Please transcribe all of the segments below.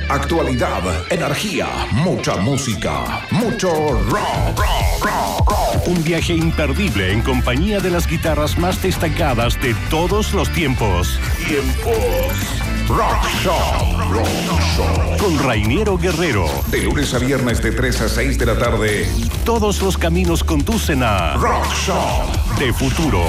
Actualidad, energía, mucha música, mucho rock. Un viaje imperdible en compañía de las guitarras más destacadas de todos los tiempos. Rock Shop. Con Rainiero Guerrero. De lunes a viernes de 3 a 6 de la tarde. Todos los caminos conducen a Rock Shop de Futuro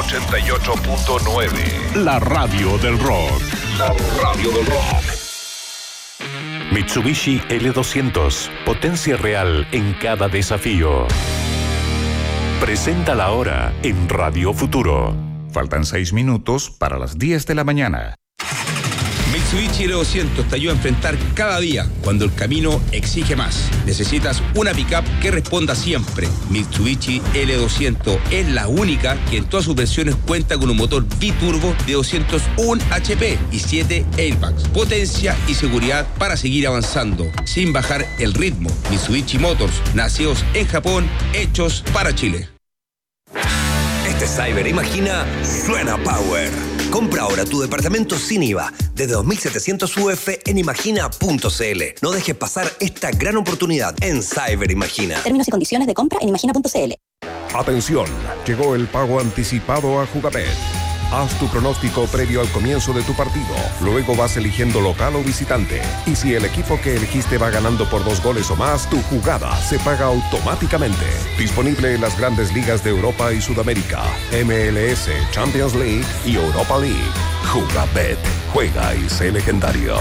88.9. La radio del rock. La radio del rock. Mitsubishi L200. Potencia real en cada desafío. Presenta la hora en Radio Futuro. Faltan 6 minutos para las 10 de la mañana. Mitsubishi L200 te ayuda a enfrentar cada día cuando el camino exige más. Necesitas una pickup que responda siempre. Mitsubishi L200 es la única que en todas sus versiones cuenta con un motor biturbo de 201 HP y 7 airbags. Potencia y seguridad para seguir avanzando sin bajar el ritmo. Mitsubishi Motors, nacidos en Japón, hechos para Chile. Este Cyber Imagina suena Power. Compra ahora tu departamento sin IVA desde 2.700 UF en imagina.cl. No dejes pasar esta gran oportunidad en Cyber Imagina. Términos y condiciones de compra en imagina.cl. Atención, llegó el pago anticipado a Jugabet. Haz tu pronóstico previo al comienzo de tu partido. Luego vas eligiendo local o visitante. Y si el equipo que elegiste va ganando por 2 goles o más, tu jugada se paga automáticamente. Disponible en las grandes ligas de Europa y Sudamérica, MLS, Champions League y Europa League. Jugabet. Juega y sé legendario.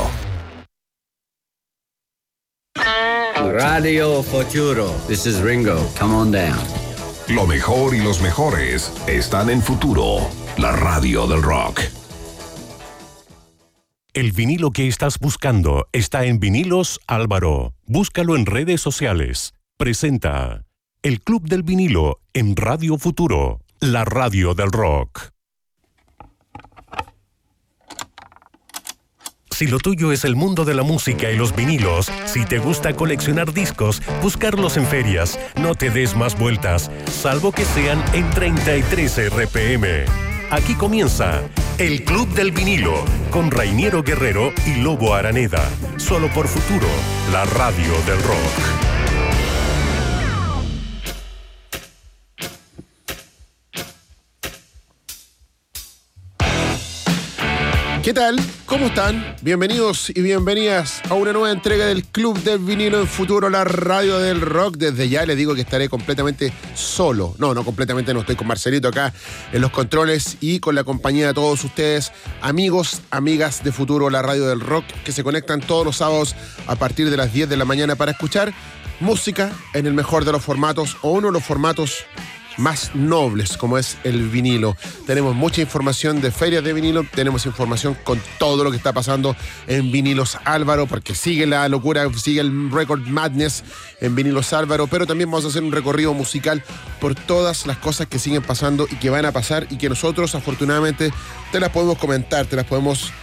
Radio Futuro. This is Ringo. Come on down. Lo mejor y los mejores están en Futuro. La radio del rock. El vinilo que estás buscando está en Vinilos Álvaro. Búscalo en redes sociales. Presenta El Club del Vinilo en Radio Futuro, la radio del rock. Si lo tuyo es el mundo de la música y los vinilos, si te gusta coleccionar discos, buscarlos en ferias, no te des más vueltas, salvo que sean en 33 RPM. Aquí comienza El Club del Vinilo con Rainiero Guerrero y Lobo Araneda. Solo por Futuro, la radio del rock. ¿Qué tal? ¿Cómo están? Bienvenidos y bienvenidas a una nueva entrega del Club del Vinilo en Futuro, la radio del rock. Desde ya les digo que estaré completamente solo. No completamente no. Estoy con Marcelito acá en los controles y con la compañía de todos ustedes, amigos, amigas de Futuro, la radio del rock, que se conectan todos los sábados a partir de las 10 de la mañana para escuchar música en el mejor de los formatos o uno de los formatos más nobles, como es el vinilo. Tenemos mucha información de ferias de vinilo, tenemos información con todo lo que está pasando en Vinilos Álvaro, porque sigue la locura, sigue el Record Madness en Vinilos Álvaro, pero también vamos a hacer un recorrido musical por todas las cosas que siguen pasando y que van a pasar y que nosotros afortunadamente te las podemos comentar, te las podemos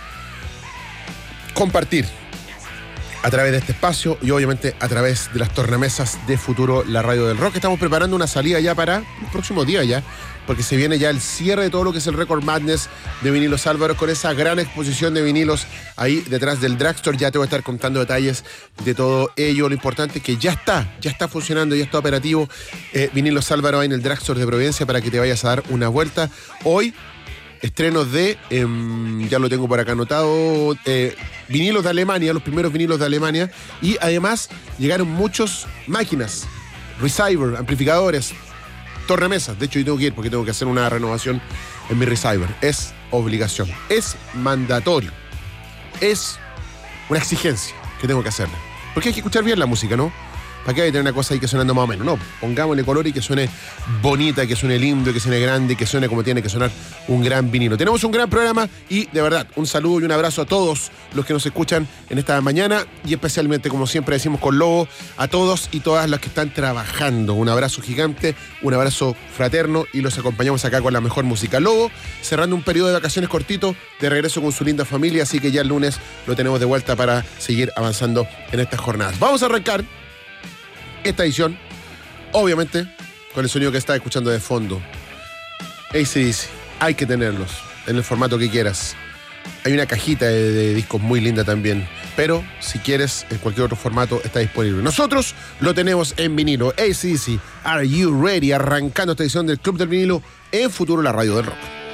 compartir a través de este espacio y obviamente a través de las tornamesas de Futuro, la radio del rock. Estamos preparando una salida ya para el próximo día ya, porque se viene ya el cierre de todo lo que es el Record Madness de Vinilos Álvaro, con esa gran exposición de vinilos ahí detrás del drugstore. Ya te voy a estar contando detalles de todo ello. Lo importante es que ya está funcionando, ya está operativo Vinilos Álvaro ahí en el drugstore de Providencia para que te vayas a dar una vuelta. Hoy estrenos de, ya lo tengo por acá anotado, vinilos de Alemania, los primeros vinilos de Alemania, y además llegaron muchas máquinas, receiver, amplificadores, tornamesas. De hecho yo tengo que ir porque tengo que hacer una renovación en mi receiver. Es obligación, es mandatorio, es una exigencia que tengo que hacerla, porque hay que escuchar bien la música, ¿no? ¿Para qué hay que tener una cosa ahí que sonando más o menos? No, pongámosle color y que suene bonita, que suene lindo, que suene grande, que suene como tiene que sonar un gran vinilo. Tenemos un gran programa y de verdad, un saludo y un abrazo a todos los que nos escuchan en esta mañana y especialmente, como siempre decimos con Lobo, a todos y todas las que están trabajando. Un abrazo gigante, un abrazo fraterno y los acompañamos acá con la mejor música. Lobo, cerrando un periodo de vacaciones cortito, de regreso con su linda familia, así que ya el lunes lo tenemos de vuelta para seguir avanzando en estas jornadas. Vamos a arrancar esta edición, obviamente, con el sonido que estás escuchando de fondo. AC/DC, hay que tenerlos en el formato que quieras. Hay una cajita de discos muy linda también. Pero si quieres, en cualquier otro formato está disponible. Nosotros lo tenemos en vinilo. AC/DC, Are You Ready? Arrancando esta edición del Club del Vinilo en Futuro, la radio del rock.